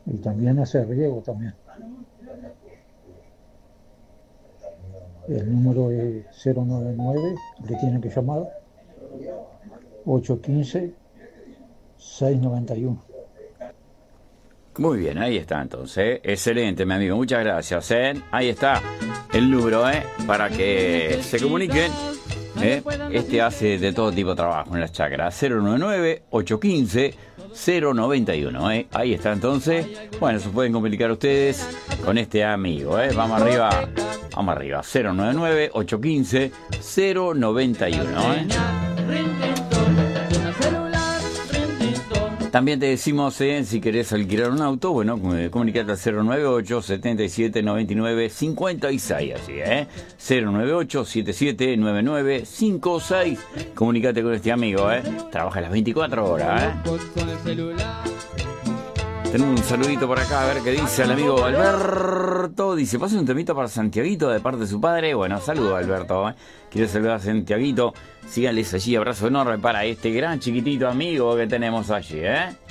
Y también hace riego también. El número es 099, le tienen que llamar 815-691. Muy bien, ahí está entonces. Excelente, mi amigo. Muchas gracias. Ahí está el número, para que se comuniquen. Este hace de todo tipo de trabajo en las chacras. 099-815-091. Ahí está entonces. Bueno, se pueden comunicar ustedes con este amigo. Vamos arriba. Vamos arriba. 099-815-091. También te decimos, si querés alquilar un auto, bueno, comunicate al 098-7799-56, así, 098-7799-56. Comunicate con este amigo, trabaja las 24 horas, Tenemos un saludito por acá, a ver qué dice el amigo Alberto. Dice, pasa un temita para Santiaguito de parte de su padre. Bueno, saludo Alberto, Quiero saludar a Santiaguito. Síganles allí, abrazo enorme para este gran chiquitito amigo que tenemos allí,